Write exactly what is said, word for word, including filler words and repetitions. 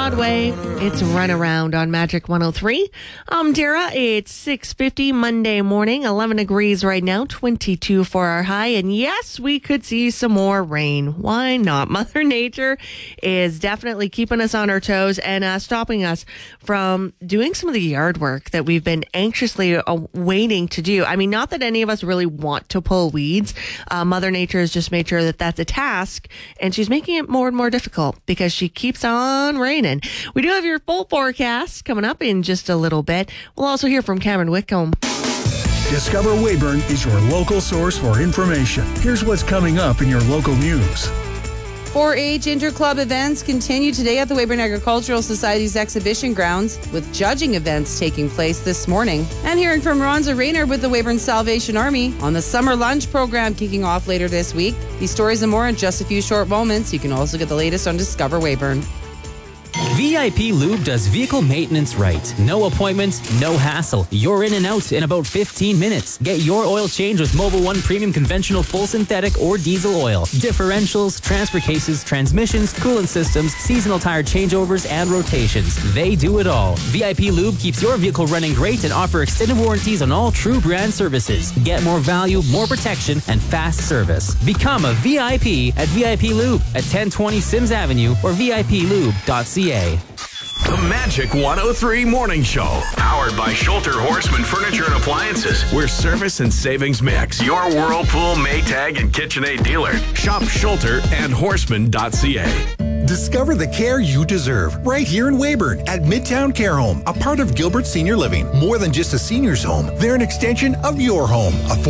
Broadway. It's Runaround on Magic one oh three. I'm Dara. It's six fifty Monday morning, eleven degrees right now, twenty-two for our high. And yes, we could see some more rain. Why not? Mother Nature is definitely keeping us on our toes and uh, stopping us from doing some of the yard work that we've been anxiously uh, waiting to do. I mean, not that any of us really want to pull weeds. Uh, Mother Nature has just made sure that that's a task, and she's making it more and more difficult because she keeps on raining. We do have your full forecast coming up in just a little bit. We'll also hear from Cameron Whitcomb. Discover Weyburn is your local source for information. Here's what's coming up in your local news. four H Interclub events continue today at the Weyburn Agricultural Society's exhibition grounds, with judging events taking place this morning. And hearing from Ronza Rayner with the Weyburn Salvation Army on the summer lunch program kicking off later this week. These stories and more in just a few short moments. You can also get the latest on Discover Weyburn. V I P Lube does vehicle maintenance right. No appointments, no hassle. You're in and out in about fifteen minutes. Get your oil change with Mobil one Premium Conventional Full Synthetic or Diesel Oil. Differentials, transfer cases, transmissions, coolant systems, seasonal tire changeovers, and rotations. They do it all. V I P Lube keeps your vehicle running great and offer extended warranties on all true brand services. Get more value, more protection, and fast service. Become a V I P at V I P Lube at ten twenty Sims Avenue or V I P lube dot C A. The Magic one oh three Morning Show. Powered by Schulter Horseman Furniture and Appliances. Where service and savings mix. Your Whirlpool, Maytag, and KitchenAid dealer. Shop Schulter and horseman dot c a. Discover the care you deserve right here in Weyburn at Midtown Care Home, a part of Gilbert Senior Living. More than just a senior's home, they're an extension of your home.